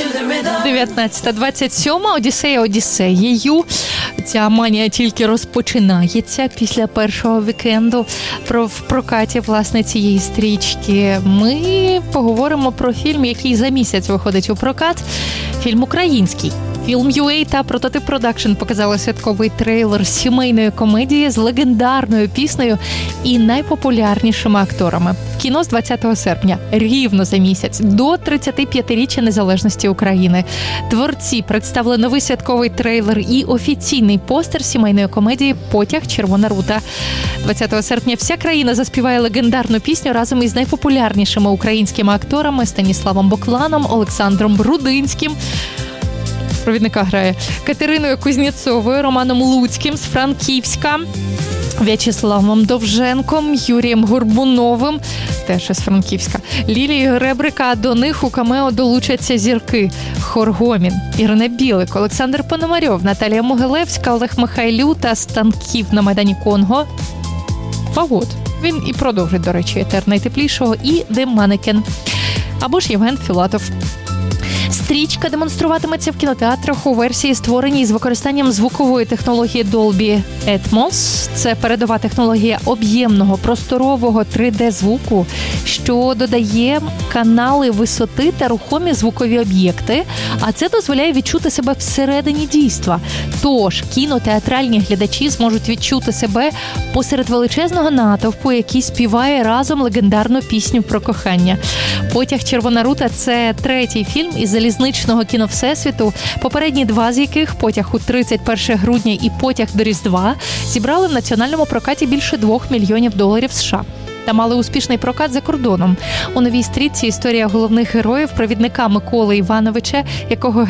19:27. Одіссея Одіссеєю. Ця манія тільки розпочинається після першого вікенду в прокаті, власне, цієї стрічки. Ми поговоримо про фільм, який за місяць виходить у прокат. Фільм український. Film.ua та Прототип Продакшн показали святковий трейлер сімейної комедії з легендарною піснею і найпопулярнішими акторами. В кіно з 20 серпня, рівно за місяць, до 35-річчя незалежності України. Творці представили новий святковий трейлер і офіційний постер сімейної комедії «Потяг. Червона рута». 20 серпня вся країна заспіває легендарну пісню разом із найпопулярнішими українськими акторами Станіславом Бокланом, Олександром Брудинським, провідника грає, Катериною Кузнєцовою, Романом Луцьким з Франківська, В'ячеславом Довженком, Юрієм Горбуновим, теж із Франківська, Лілією Гребрика. До них у камео долучаться зірки Хор Гомін, Ірина Білик, Олександр Пономарьов, Наталія Могилевська, Олег Михайлю та Станків на Майдані Конго. Фагот. Він і продовжить, до речі, «Етер найтеплішого» і «Де Манекен». Або ж Євген Філатов. Стрічка демонструватиметься в кінотеатрах у версії, створеній з використанням звукової технології Dolby Atmos. Це передова технологія об'ємного, просторового 3D-звуку, що додає канали висоти та рухомі звукові об'єкти, а це дозволяє відчути себе всередині дійства. Тож кінотеатральні глядачі зможуть відчути себе посеред величезного натовпу, який співає разом легендарну пісню про кохання. «Потяг. Червона рута» – це третій фільм із залізничного кіновсесвіту, попередні два з яких «Потяг у 31 грудня» і «Потяг до Різдва» зібрали в національному прокаті більше $2 мільйонів США. Та мали успішний прокат за кордоном. У новій стрічці історія головних героїв, провідника Миколи Івановича, якого